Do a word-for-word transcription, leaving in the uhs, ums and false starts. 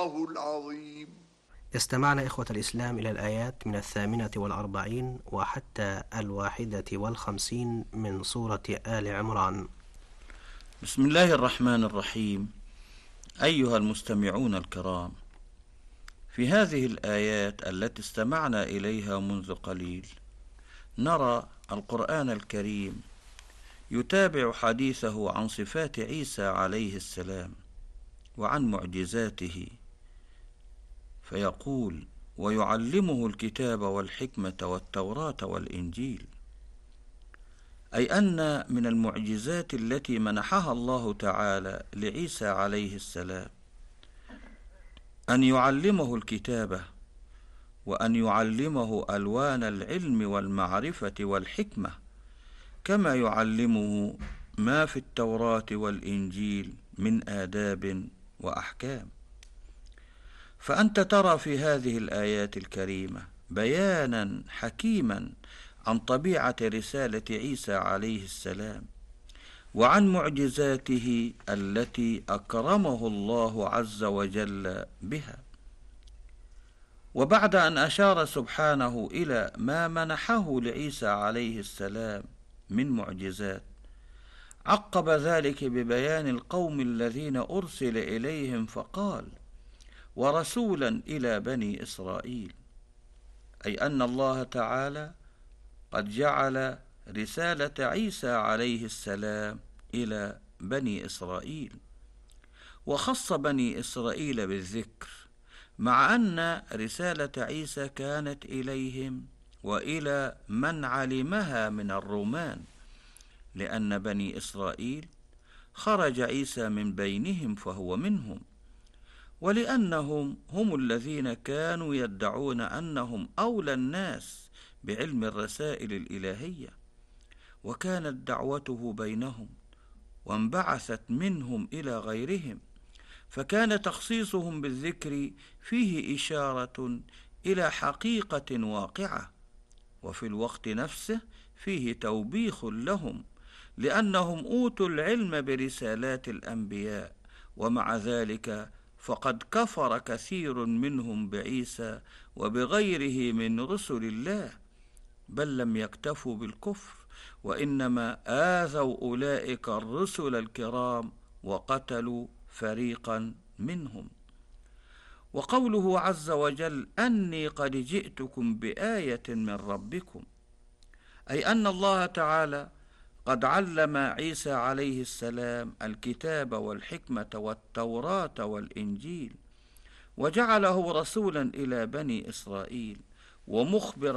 الله العظيم. استمعنا إخوة الإسلام إلى الآيات من الثامنة والأربعين وحتى الواحدة والخمسين من سورة آل عمران. بسم الله الرحمن الرحيم. أيها المستمعون الكرام، في هذه الآيات التي استمعنا إليها منذ قليل نرى القرآن الكريم يتابع حديثه عن صفات عيسى عليه السلام وعن معجزاته، فيقول: ويعلمه الكتاب والحكمة والتوراة والإنجيل، أي أن من المعجزات التي منحها الله تعالى لعيسى عليه السلام أن يعلمه الكتابة، وأن يعلمه ألوان العلم والمعرفة والحكمة، كما يعلمه ما في التوراة والإنجيل من آداب وأحكام. فأنت ترى في هذه الآيات الكريمة بيانا حكيما عن طبيعة رسالة عيسى عليه السلام وعن معجزاته التي أكرمه الله عز وجل بها. وبعد أن أشار سبحانه إلى ما منحه لعيسى عليه السلام من معجزات، عقب ذلك ببيان القوم الذين أرسل إليهم فقال: ورسولا إلى بني إسرائيل، أي أن الله تعالى قد جعل رسالة عيسى عليه السلام إلى بني إسرائيل، وخص بني إسرائيل بالذكر، مع أن رسالة عيسى كانت إليهم وإلى من علمها من الرومان، لأن بني إسرائيل خرج عيسى من بينهم فهو منهم، ولأنهم هم الذين كانوا يدعون أنهم أولى الناس بعلم الرسائل الإلهية، وكانت دعوته بينهم وانبعثت منهم إلى غيرهم، فكان تخصيصهم بالذكر فيه إشارة إلى حقيقة واقعة، وفي الوقت نفسه فيه توبيخ لهم، لأنهم أوتوا العلم برسالات الأنبياء، ومع ذلك فقد كفر كثير منهم بعيسى وبغيره من رسل الله، بل لم يكتفوا بالكفر، وإنما آذوا أولئك الرسل الكرام وقتلوا فريقا منهم. وقوله عز وجل: أني قد جئتكم بآية من ربكم، أي أن الله تعالى قد علم عيسى عليه السلام الكتاب والحكمة والتوراة والإنجيل، وجعله رسولا إلى بني إسرائيل ومخبرا